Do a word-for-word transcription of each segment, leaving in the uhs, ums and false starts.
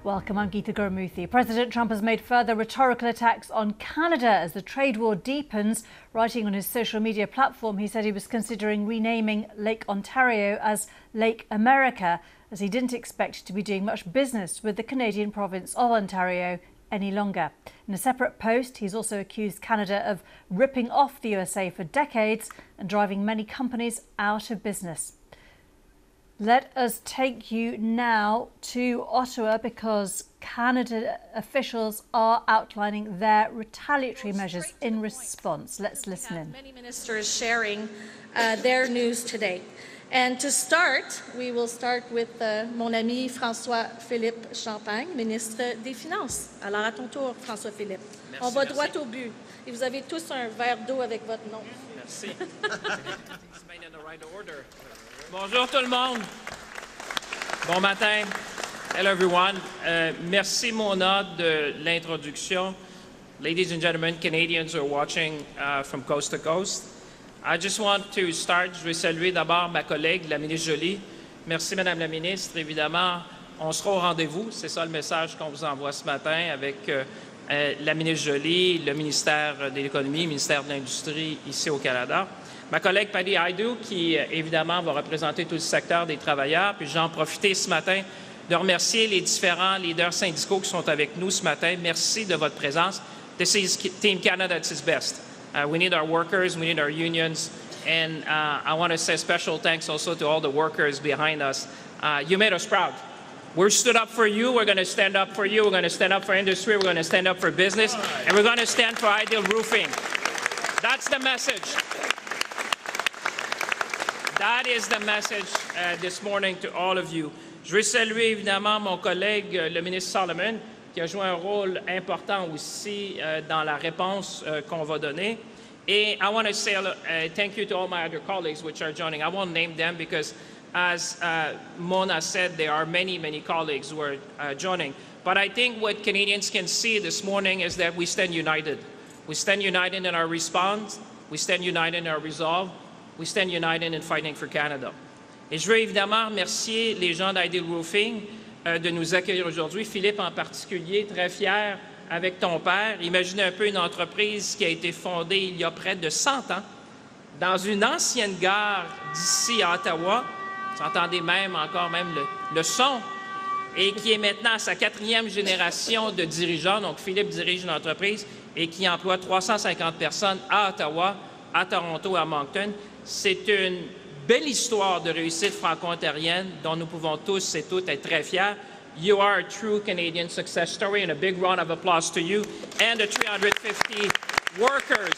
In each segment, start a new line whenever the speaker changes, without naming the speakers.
Welcome, I'm Geeta Gurmuthy. President Trump has made further rhetorical attacks on Canada as the trade war deepens. Writing on his social media platform, he said he was considering renaming Lake Ontario as Lake America, as he didn't expect to be doing much business with the Canadian province of Ontario any longer. In a separate post, he's also accused Canada of ripping off the U S A for decades and driving many companies out of business. Let us take you now to Ottawa because Canada officials are outlining their retaliatory measures in response. Let's listen in.
Many ministers sharing uh, their news today. And to start, we will start with uh, mon ami François-Philippe Champagne, ministre des Finances. Alors à ton tour, François-Philippe. On va droit au but. Et vous avez tous un verre d'eau avec votre nom.
Merci. Bonjour tout le monde. Bon matin. Hello everyone. Uh, merci Mona de l'introduction. Ladies and gentlemen, Canadians who are watching uh, from coast to coast. I just want to start. Je vais saluer d'abord ma collègue, la ministre Joly. Merci Madame la ministre. Évidemment, on sera au rendez-vous. C'est ça le message qu'on vous envoie ce matin avec euh, euh, la ministre Joly, le ministère de l'Économie, le ministère de l'Industrie ici au Canada. Ma collègue Patty Hajdu, qui évidemment va représenter tout le secteur des travailleurs. Puis j'en profite ce matin de remercier les différents leaders syndicaux qui sont avec nous ce matin. Merci de votre présence. This is Team Canada at its best. Uh, we need our workers, we need our unions, and uh, I want to say special thanks also to all the workers behind us. Uh, you made us proud. We stood up for you. We're going to stand up for you. We're going to stand up for industry. We're going to stand up for business, and we're going to stand for Ideal Roofing. That's the message. That is the message uh, this morning to all of you. Je veux saluer évidemment mon collègue, le ministre Solomon, qui a joué un rôle important aussi uh, dans la réponse uh, qu'on va donner. Et I want to say uh, thank you to all my other colleagues which are joining. I won't name them because, as uh, Mona said, there are many, many colleagues who are uh, joining. But I think what Canadians can see this morning is that we stand united. We stand united in our response. We stand united in our resolve. We stand united in fighting for Canada. Et je veux évidemment remercier les gens d'Ideal Roofing euh, de nous accueillir aujourd'hui. Philippe en particulier, très fier avec ton père. Imaginez un peu une entreprise qui a été fondée il y a près de cent ans dans une ancienne gare d'ici à Ottawa. Vous entendez même encore même le, le son. Et qui est maintenant à sa quatrième génération de dirigeants. Donc Philippe dirige une entreprise et qui emploie trois cent cinquante personnes à Ottawa, à Toronto, à Moncton. C'est une belle histoire de réussite franco-ontarienne dont nous pouvons tous et toutes être très fiers. You are a true Canadian success story, and a big round of applause to you and the three hundred fifty workers.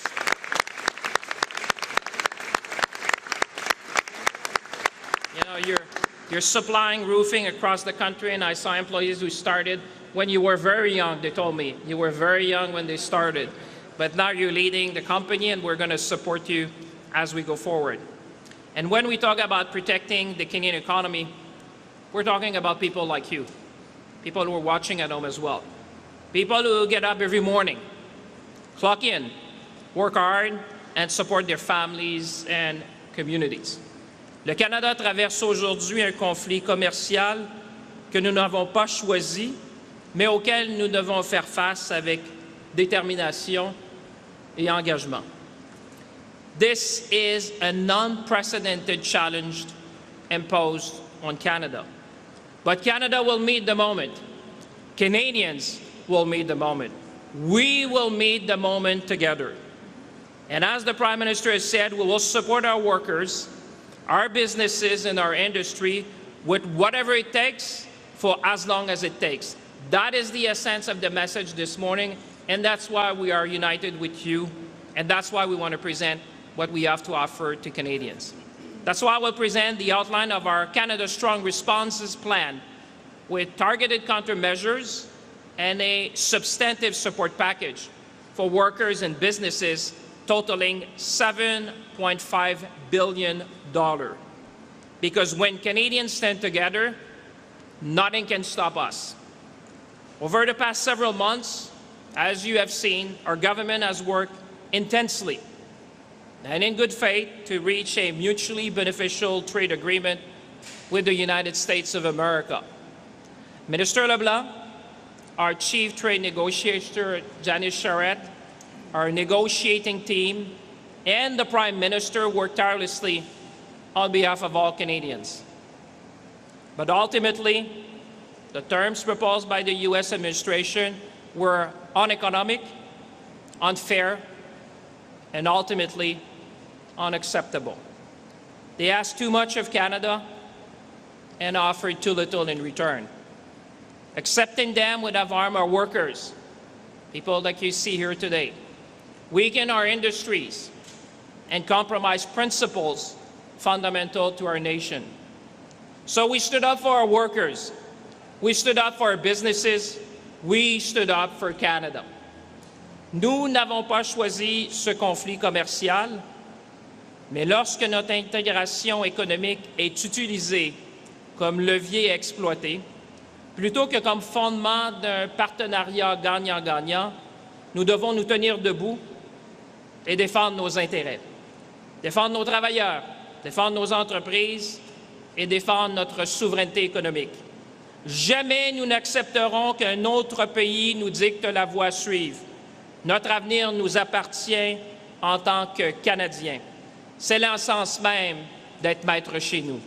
You know, you're, you're supplying roofing across the country, and I saw employees who started when you were very young, they told me. You were very young when they started. But now you're leading the company, and we're going to support you as we go forward. And when we talk about protecting the Canadian economy, we're talking about people like you, people who are watching at home as well, people who get up every morning, clock in, work hard, and support their families and communities. Le Canada traverse aujourd'hui un conflit commercial que nous n'avons pas choisi, mais auquel nous devons faire face avec détermination et engagement. This is an unprecedented challenge imposed on Canada. But Canada will meet the moment. Canadians will meet the moment. We will meet the moment together. And as the Prime Minister has said, we will support our workers, our businesses, and our industry with whatever it takes for as long as it takes. That is the essence of the message this morning, and that's why we are united with you, and that's why we want to present what we have to offer to Canadians. That's why we'll present the outline of our Canada Strong Responses Plan with targeted countermeasures and a substantive support package for workers and businesses totaling seven point five billion dollars. Because when Canadians stand together, nothing can stop us. Over the past several months, as you have seen, our government has worked intensely and in good faith to reach a mutually beneficial trade agreement with the United States of America. Minister LeBlanc, our Chief Trade Negotiator, Janice Charette, our negotiating team, and the Prime Minister worked tirelessly on behalf of all Canadians. But ultimately, the terms proposed by the U S administration were uneconomic, unfair, and ultimately unacceptable. They asked too much of Canada and offered too little in return. Accepting them would have harmed our workers, people like you see here today, weaken our industries, and compromise principles fundamental to our nation. So we stood up for our workers, we stood up for our businesses, we stood up for Canada. Nous n'avons pas choisi ce conflit commercial, mais lorsque notre intégration économique est utilisée comme levier à exploiter, plutôt que comme fondement d'un partenariat gagnant-gagnant, nous devons nous tenir debout et défendre nos intérêts, défendre nos travailleurs, défendre nos entreprises et défendre notre souveraineté économique. Jamais nous n'accepterons qu'un autre pays nous dicte la voie à suivre. Notre avenir nous appartient en tant que Canadiens. C'est l'essence même d'être maître chez nous.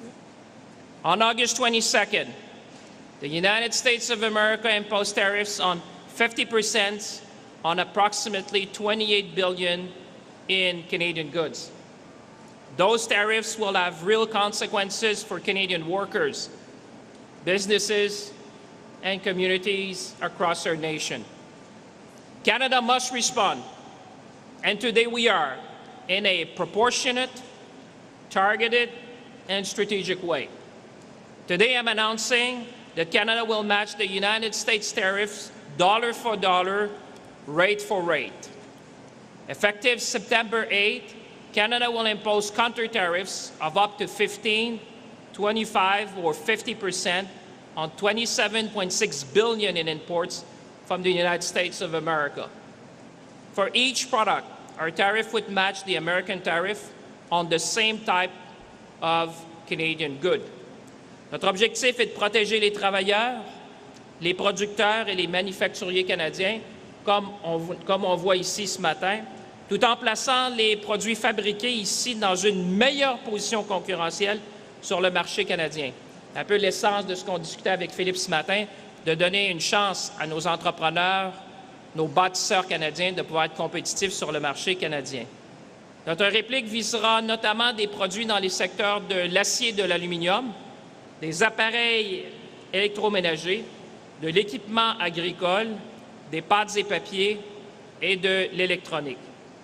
On August twenty-second, the United States of America imposed tariffs on fifty percent on approximately twenty-eight billion dollars in Canadian goods. Those tariffs will have real consequences for Canadian workers, businesses, and communities across our nation. Canada must respond, and today we are, in a proportionate, targeted, and strategic way. Today I'm announcing that Canada will match the United States tariffs dollar for dollar, rate for rate. Effective September eighth, Canada will impose counter tariffs of up to fifteen, twenty-five, or fifty percent on twenty-seven point six billion dollars in imports from the United States of America. For each product, our tariff would match the American tariff on the same type of Canadian good. Notre objectif est de protéger les travailleurs, les producteurs et les manufacturiers canadiens, comme on, comme on voit ici ce matin, tout en plaçant les produits fabriqués ici dans une meilleure position concurrentielle sur le marché canadien. Un peu l'essence de ce qu'on discutait avec Philippe ce matin, de donner une chance à nos entrepreneurs, nos bâtisseurs canadiens de pouvoir être compétitifs sur le marché canadien. Notre réplique visera notamment des produits dans les secteurs de l'acier et de l'aluminium, des appareils électroménagers, de l'équipement agricole, des pâtes et papiers et de l'électronique.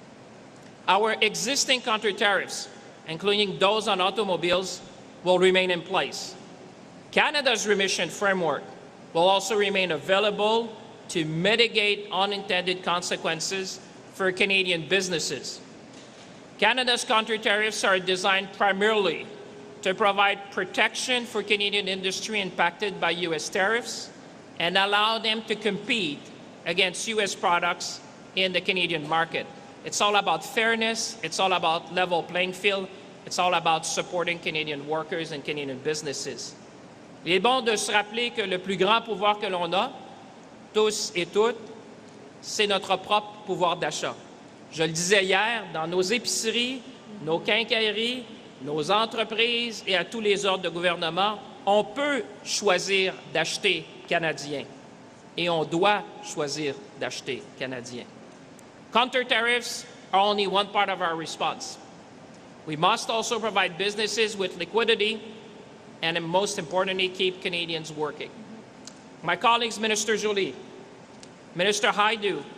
Our existing counter tariffs, including those on automobiles, will remain in place. Canada's remission framework will also remain available to mitigate unintended consequences for Canadian businesses. Canada's counter tariffs are designed primarily to provide protection for Canadian industry impacted by U S tariffs and allow them to compete against U S products in the Canadian market. It's all about fairness, it's all about level playing field, it's all about supporting Canadian workers and Canadian businesses. Il est bon de se rappeler que le plus grand pouvoir que l'on a, tous et toutes, c'est notre propre pouvoir d'achat. Je le disais hier, dans nos épiceries, nos quincailleries, nos entreprises et à tous les ordres de gouvernement, on peut choisir d'acheter canadien et on doit choisir d'acheter canadien. Counter tariffs are only one part of our response. We must also provide businesses with liquidity and, most importantly, keep Canadians working. My colleagues, Minister Joly, Minister Hajdu,